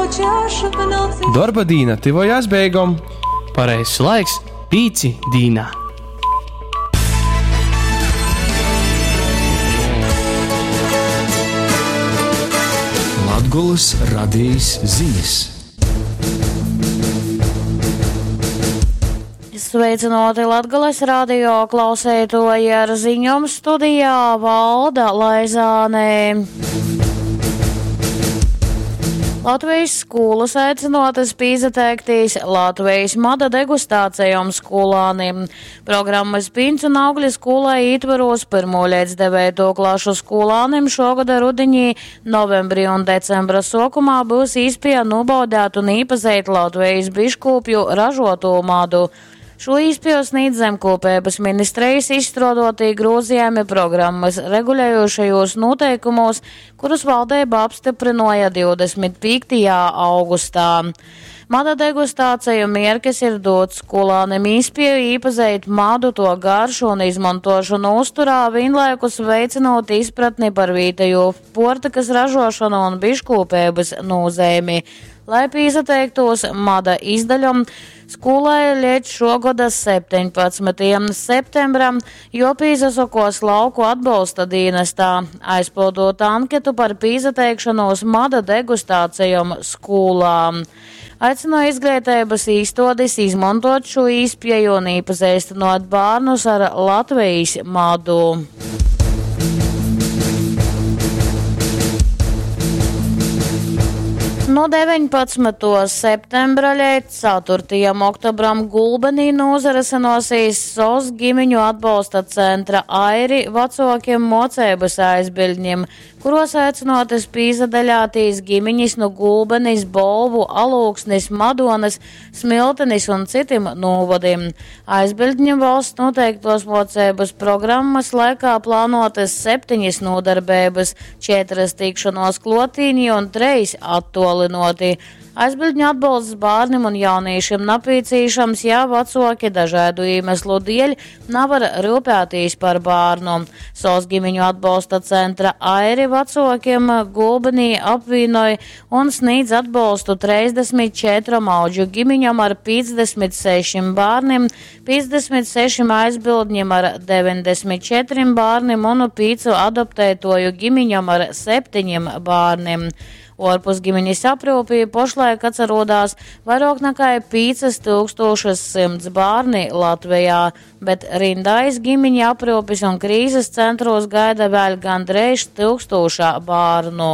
Darba dīna tivojās beigom. Pareizs laiks pīci dīnā. Latgolas radījis ziņas. Sveicinoti Latgales radio klausētoji, ar ziņām studijā Valda Laizāne. Latvijas skolas aicinotas pīzateiktīs Latvijas mada degustācijām skolānim. Programmas Piņš un augļi skolai ietvaros 1. līdz 9. klašu skolānim šogada rudiņī, novembrī un decembra sokumā būs īspēja nobaudēt un īpazīt Latvijas biškopju ražoto madu. Šo īspēju sniedz Zemkopības ministrijas izstrādātie grozījumi programmas regulējošajos noteikumos, kurus valdība apstiprināja 25. augustā. Mada degustāciju mērķis ir dot skolānim īspēju īpazīt madu, to garšu un izmantošanu uzturā, vienlaikus veicinot izpratni par vietējo portakas ražošanu un biškopības nozīmi. Lai pīzateiktos mada izdaļam, skolai līdz šogada 17. septembram, jo pīzasokos lauku atbalsta dienestā, aizpildot anketu par pīzateikšanos mada degustācijām skolām. Aicino izglītības īstodis izmantot šo īspēju un iepazīstinot bērnus ar Latvijas madu. No 19. septembra līdz 4. oktobram Gulbenī nozarasinosies SOS ģimeņu atbalsta centra Airi vecākiem mocības aizbildņiem, kuros aicinotas pīzadaļātīs ģimeņas no Gulbenis, Bolvu, Alūksnis, Madonas, Smiltenis un citiem novadiem. Aizbildņiem valsts noteiktos mocības programmas laikā plānotas 7 nodarbības, 4 tikšanos klotīņi un 3 attolinoti. Aizbildņu atbalsts bērniem un jauniešiem napīcīšams, ja vecāki dažādu iemeslu dēļ nevar rūpēties par bērnu. SOS ģimeņu atbalsta centra Airi vecākiem Gulbenī apvienoja un sniedz atbalstu 34 audžu ģimeņam ar 56 bērniem, 56 aizbildņiem ar 94 bērniem un 5 adoptētoju ģimeņam ar 7 bērniem. Orpus ģimeņas aprūpī pošlaik atcerodās vairāk nekā 5100 bērni Latvijā, bet rindais ģimeņa aprūpis un krīzes centros gaida vēl gandrīz 1000 bērnu.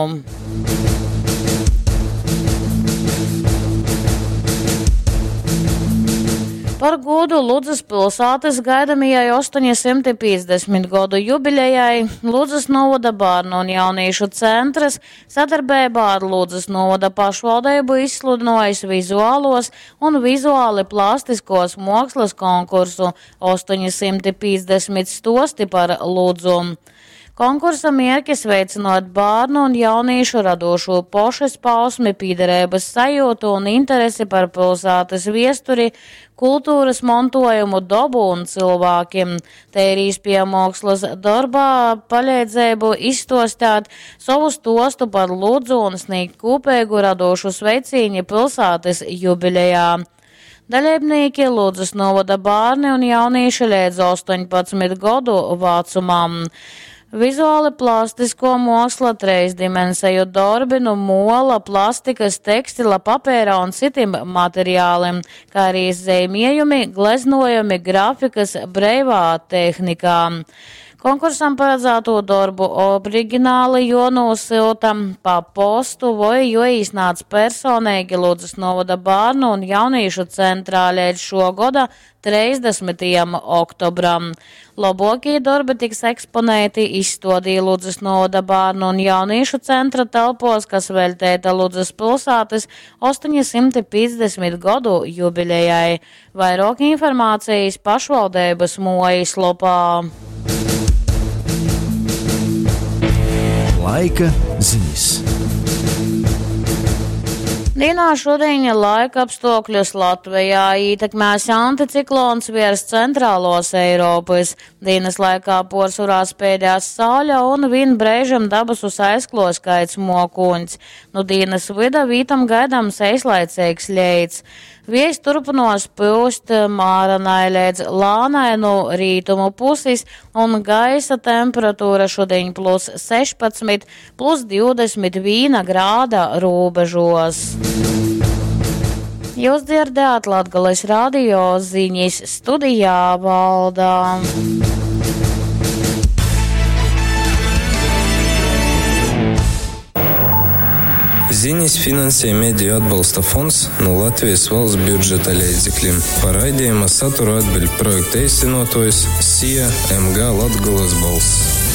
Par godu Ludzas pilsētas gaidamajai 850 gadu jubilejai Ludzas novada bērnu un jauniešu centrs sadarbībā ar Ludzas novada pašvaldību izsludinājis vizuālos un vizuāli plastiskos mākslas konkursu 850 stosti par Ludzu. Konkursa mērķis veicinot bērnu un jauniešu radošo pošas pausmi, pīderības sajūtu un interesi par pilsētas viesturi, kultūras mantojumu, dabu un cilvēkiem. Te ir īspēja mākslas darbā palīdzību izstostāt savu stostu par Ludzu un sniegt kopīgu radošu sveicīņu pilsētas jubilejā. Dalībnieki Ludzas novada bērni un jaunieši līdz 18 gadu vecumam. Vizuāli plastisko māksla, 3-dimensiju darbi no mola, plastikas, tekstila, papēra un citiem materiāliem, kā arī zīmējumi, gleznojumi, grafikas, breivā tehnikā. Konkursam paredzēto darbu oriģināli jānosūta pa postu vai jāiznāc personīgi Ludzas novada bērnu un jauniešu centrā līdz šogada 30. oktobram. Labākie darbi tiks eksponēti izstādī Ludzas novada bērnu un jauniešu centra telpos, kas veltīta Ludzas pilsētas 850 gadu jubilejai. Vairāk informācijas pašvaldības mājas lapā. Laika ziņas. Dienā šodien laika apstākļus Latvijā ietekmēs anticiklons virs centrālos Eiropas. Dienas laikā porsurā spēdās sauļa un vien brēžam dabasus aizklos kaits mokuņs. Nu dienas vida vītam gaidams eislaicīgs ļeits. Viejs turpinās pūst māranai līdz lānai no rītumu puses un gaisa temperatūra šodien plus 16, plus 21 grāda robežos. Jūs dzirdējāt Latgales radio ziņas, studijā Valdā. Ziņas finansē Mediju atbalsta fonds no Latvijas valsts budžeta līdzekļiem. Par raidījuma saturu atbild projekta īstenotājs SIA MG Latgales balss.